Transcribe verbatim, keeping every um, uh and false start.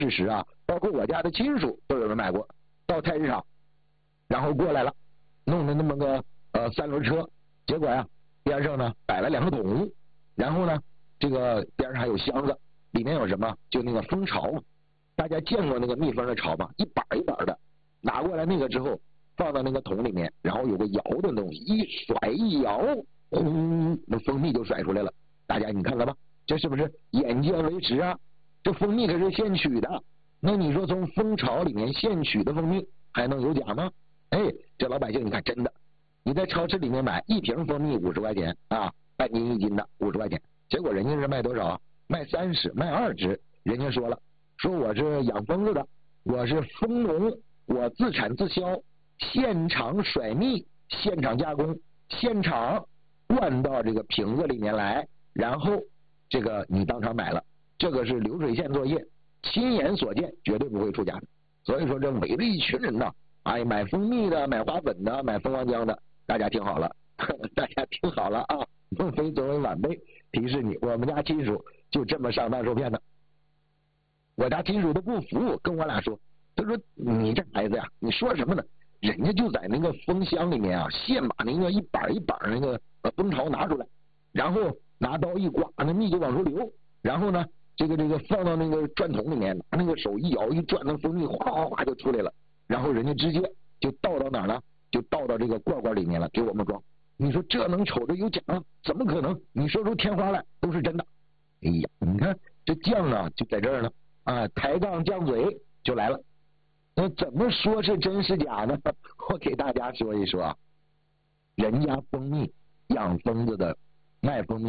事实啊，包括我家的亲属都有人买过，到菜市场，然后过来了，弄的那么个呃三轮车，结果呀边上呢摆了两个桶，然后呢这个边上还有箱子，里面有什么？就那个蜂巢，大家见过那个蜜蜂的巢吗？一板一板的，拿过来那个之后放到那个桶里面，然后有个摇的东西，一甩一摇，轰，那蜂蜜就甩出来了。大家你看看吧，这是不是眼见为实啊？这蜂蜜可是现取的，那你说从蜂巢里面现取的蜂蜜还能有假吗？哎，这老百姓你看真的，你在超市里面买一瓶蜂蜜五十块钱啊，半斤一斤的五十块钱，结果人家是卖多少？卖三十，卖二十。人家说了，说我是养蜂子的，我是蜂农，我自产自销，现场甩蜜，现场加工，现场灌到这个瓶子里面来，然后这个你当场买了，这个是流水线作业，亲眼所见，绝对不会出假的。所以说这围着一群人呢，哎，买蜂蜜的，买花粉的，买蜂王浆的，大家听好了，大家听好了啊！孟非作为晚辈提示你，我们家亲属就这么上当受骗的。我家亲属都不服，跟我俩说，他说你这孩子呀，你说什么呢？人家就在那个蜂箱里面啊，现把那个一板一板那个蜂巢拿出来，然后拿刀一刮，那蜜就往出流，然后呢，这个这个放到那个转筒里面，拿那个手一摇一转，那蜂蜜哗哗哗就出来了，然后人家直接就倒到哪儿了？就倒到这个罐罐里面了，给我们装。你说这能瞅着有假吗？怎么可能？你说出天花来都是真的。哎呀，你看这犟啊，就在这儿呢啊，抬杠犟嘴就来了。那怎么说是真是假呢？我给大家说一说啊，人家蜂蜜养蜂子的卖蜂蜜